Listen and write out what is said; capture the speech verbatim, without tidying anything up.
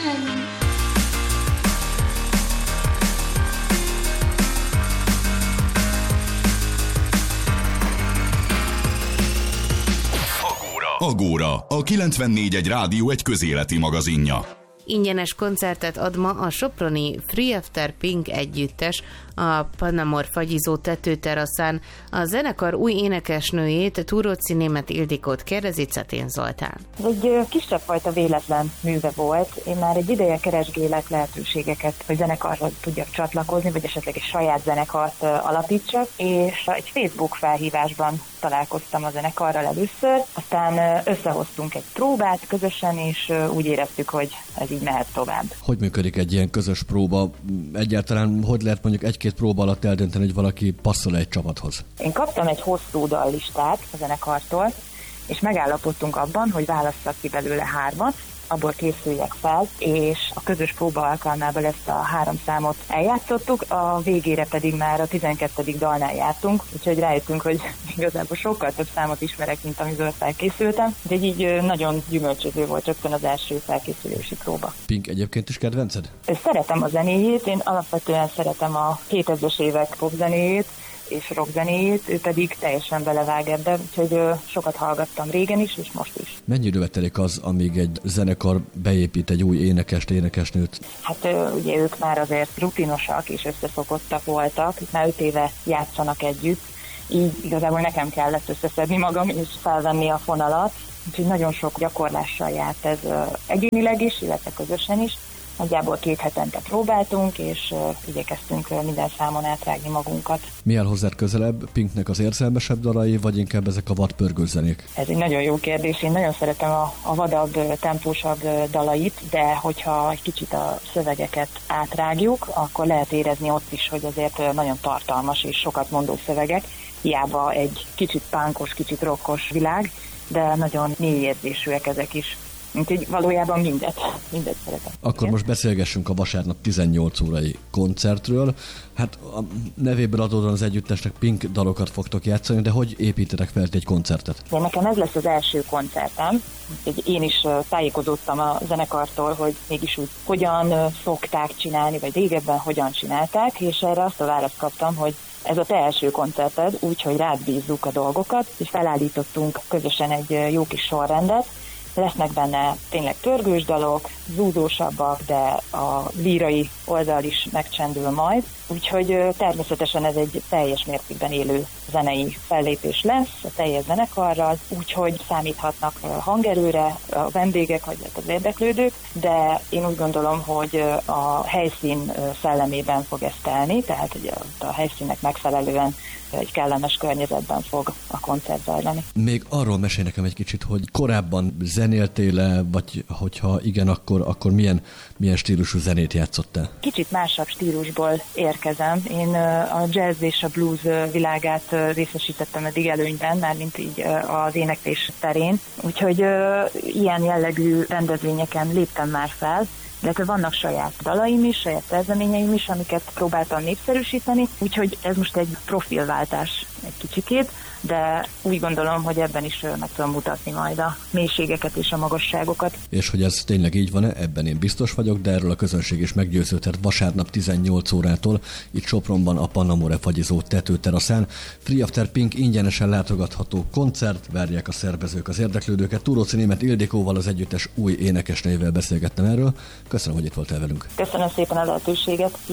Honey. Agóra, a kilencvennégy egy rádió egy közéleti magazinja. Ingyenes koncertet ad ma a soproni Free After Pink együttes a Pannamor fagyizó tetőteraszán. A zenekar új énekesnőjét, Túróczi Németh Ildikót kérdezi Cetén Zoltán. Ez egy kisebb fajta véletlen műve volt. Én már egy ideje keresgélek lehetőségeket, hogy zenekarhoz tudjak csatlakozni, vagy esetleg egy saját zenekart alapítsak, és egy Facebook felhívásban találkoztam a zenekarral először, aztán összehoztunk egy próbát közösen, és úgy éreztük, hogy ez így mehet tovább. Hogy működik egy ilyen közös próba? Egyáltalán hogy lehet mondjuk egy-két próba alatt eldönteni, hogy valaki passzol egy csapathoz? Én kaptam egy hosszú dallistát a zenekartól, és megállapodtunk abban, hogy válasszak ki belőle hármat, abból készüljek fel, és a közös próba alkalmával ezt a három számot eljátszottuk, a végére pedig már a tizenkettedik dalnál jártunk, úgyhogy rájöttünk, hogy igazából sokkal több számot ismerek, mint amiből felkészültem, de így nagyon gyümölcsöző volt rögtön az első felkészülési próba. Pink egyébként is kedvenced? Szeretem a zenéjét, én alapvetően szeretem a kétezres évek popzenéjét, és rockzenéjét, ő pedig teljesen belevág ebbe, úgyhogy sokat hallgattam régen is, és most is. Mennyi időbe telik az, amíg egy zenekar beépít egy új énekest, énekesnőt? Hát ugye ők már azért rutinosak és összeszokottak voltak, itt már öt éve játszanak együtt, így igazából nekem kellett összeszedni magam és felvenni a fonalat, úgyhogy nagyon sok gyakorlással járt ez egyénileg is, illetve közösen is. Nagyjából két hetente próbáltunk, és uh, igyekeztünk minden számon átrágni magunkat. Mi áll hozzád közelebb? Pinknek az érzelmesebb dalai, vagy inkább ezek a vadpörgő zenék? Ez egy nagyon jó kérdés. Én nagyon szeretem a, a vadabb, tempósabb dalait, de hogyha egy kicsit a szövegeket átrágjuk, akkor lehet érezni ott is, hogy azért nagyon tartalmas és sokat mondó szövegek. Hiába egy kicsit pánkos, kicsit rokkos világ, de nagyon mély érzésűek ezek is. Úgyhogy valójában mindet, mindet szeretem. Akkor Igen? most beszélgessünk a vasárnap tizennyolc órai koncertről. Hát a nevéből adódóan az együttesnek Pink dalokat fogtok játszani, de hogy építetek fel egy koncertet? De nekem ez lesz az első koncertem. Én is tájékozódtam a zenekartól, hogy mégis úgy hogyan szokták csinálni, vagy régebben hogyan csinálták, és erre azt a választ kaptam, hogy ez a te első koncerted, úgyhogy rád bízzuk a dolgokat, és felállítottunk közösen egy jó kis sorrendet. Lesznek benne tényleg pörgős dalok, zúzósabbak, de a lírai oldal is megcsendül majd. Úgyhogy természetesen ez egy teljes mértékben élő zenei fellépés lesz a teljes zenekarral, úgyhogy számíthatnak hangerőre a vendégek, vagy az érdeklődők, de én úgy gondolom, hogy a helyszín szellemében fog ezt telni, tehát hogy a helyszínnek megfelelően egy kellemes környezetben fog a koncert zajlani. Még arról mesélj nekem egy kicsit, hogy korábban zenéltél-e, vagy hogyha igen, akkor, akkor milyen, milyen stílusú zenét játszottál? Kicsit másabb stílusból érkezem. Én a jazz és a blues világát részesítettem eddig előnyben, mármint így az éneklés terén. Úgyhogy ilyen jellegű rendezvényeken léptem már fel, de vannak saját dalaim is, saját szerzeményeim is, amiket próbáltam népszerűsíteni, úgyhogy ez most egy profilváltás egy kicsikét, de úgy gondolom, hogy ebben is meg tudom mutatni majd a mélységeket és a magasságokat. És hogy ez tényleg így van-e, ebben én biztos vagyok, de erről a közönség is meggyőződhet vasárnap tizennyolc órától itt Sopronban a Pannamore fagyizó tetőteraszán. Free After Pink ingyenesen látogatható koncert, várják a szervezők az érdeklődőket. Túróczi Németh Ildikóval, az együttes új énekesnőjével beszélgettem erről. Köszönöm, hogy itt voltál velünk. Köszönöm szépen a lehetőséget.